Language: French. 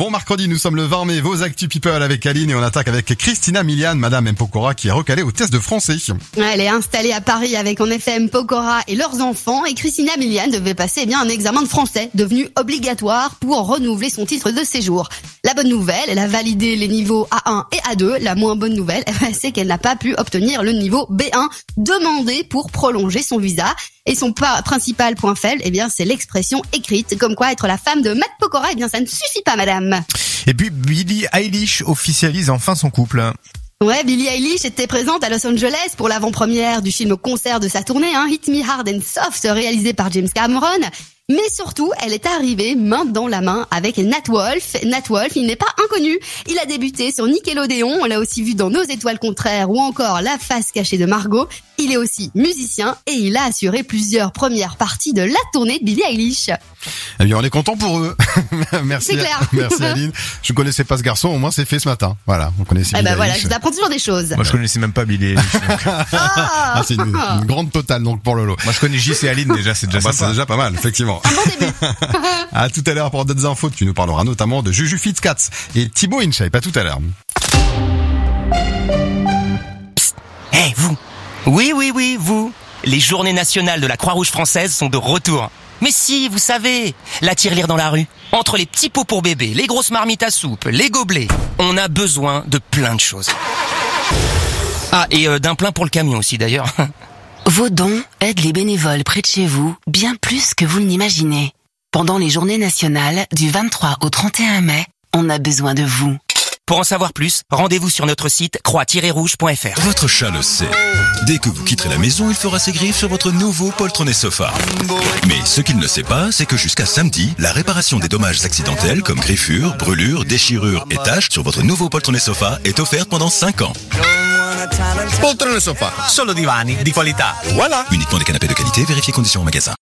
Bon mercredi, nous sommes le 20 mai, vos Actu People avec Aline et on attaque avec Christina Milian, Madame M. Pokora qui est recalée au test de français. Elle est installée à Paris avec en effet M. Pokora et leurs enfants et Christina Milian devait passer un examen de français devenu obligatoire pour renouveler son titre de séjour. La bonne nouvelle, elle a validé les niveaux A1 et A2. La moins bonne nouvelle, c'est qu'elle n'a pas pu obtenir le niveau B1 demandé pour prolonger son visa. Et son principal point faible, c'est l'expression écrite, comme quoi être la femme de Matt Pokora, ça ne suffit pas, madame. Et puis Billie Eilish officialise enfin son couple. Ouais, Billie Eilish était présente à Los Angeles pour l'avant-première du film-concert de sa tournée, Hit Me Hard and Soft, réalisé par James Cameron. Mais surtout, elle est arrivée main dans la main avec Nat Wolff. Nat Wolff, il n'est pas inconnu. Il a débuté sur Nickelodeon, on l'a aussi vu dans Nos étoiles contraires ou encore La face cachée de Margot. Il est aussi musicien et il a assuré plusieurs premières parties de la tournée de Billie Eilish. Eh bien, on est content pour eux. Merci. C'est clair. Merci Aline. Je ne connaissais pas ce garçon, au moins c'est fait ce matin. Voilà, on connaissait Billie voilà, Eilish. je vous apprends toujours des choses. Moi je connaissais même pas Billie Eilish. C'est une grande totale donc pour Lolo. Moi je connais Gis et Aline déjà, c'est déjà sympa. C'est déjà pas mal, effectivement. Un bon début. À tout à l'heure pour d'autres infos, tu nous parleras notamment de Juju Fitzcats et Thibaut Inchep. À tout à l'heure. Hey, vous. Oui, vous. Les journées nationales de la Croix-Rouge française sont de retour. Mais si, vous savez, la tirelire dans la rue. Entre les petits pots pour bébé, les grosses marmites à soupe, les gobelets, on a besoin de plein de choses. Ah, et d'un plein pour le camion aussi d'ailleurs. Vos dons aident les bénévoles près de chez vous bien plus que vous ne l'imaginez. Pendant les journées nationales du 23 au 31 mai, on a besoin de vous. Pour en savoir plus, rendez-vous sur notre site croix-rouge.fr. Votre chat le sait. Dès que vous quitterez la maison, il fera ses griffes sur votre nouveau poltronné sofa. Mais ce qu'il ne sait pas, c'est que jusqu'à samedi, la réparation des dommages accidentels comme griffures, brûlures, déchirures et taches sur votre nouveau poltronné sofa est offerte pendant 5 ans. Poltrone sofa, solo divani di qualità. Voilà. Uniquement des canapés de qualité, vérifiez conditions en magasin.